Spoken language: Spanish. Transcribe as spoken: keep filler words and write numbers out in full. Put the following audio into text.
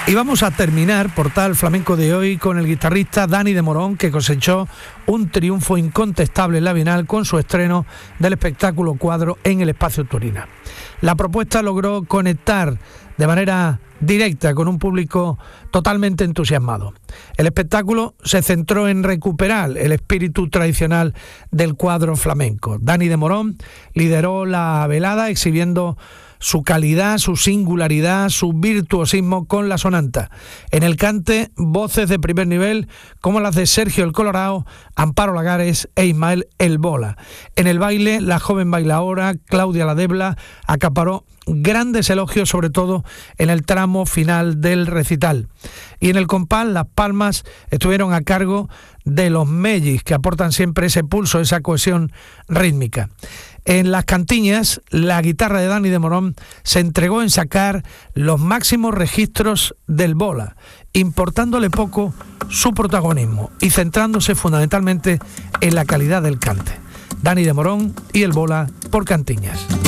Y vamos a terminar Portal Flamenco de hoy con el guitarrista Dani de Morón, que cosechó un triunfo incontestable en la Bienal con su estreno del espectáculo Cuadro en el Espacio Turina. La propuesta logró conectar de manera directa con un público totalmente entusiasmado. El espectáculo se centró en recuperar el espíritu tradicional del cuadro flamenco. Dani de Morón lideró la velada exhibiendo su calidad, su singularidad, su virtuosismo con la sonanta. En el cante, voces de primer nivel como las de Sergio el Colorado, Amparo Lagares e Ismael el Bola. En el baile, la joven bailaora Claudia La Debla acaparó grandes elogios, sobre todo en el tramo final del recital. Y en el compás, las palmas estuvieron a cargo de los mellis, que aportan siempre ese pulso, esa cohesión rítmica. En las cantiñas, la guitarra de Dani de Morón se entregó en sacar los máximos registros del Bola, importándole poco su protagonismo y centrándose fundamentalmente en la calidad del cante. Dani de Morón y el Bola por Cantiñas.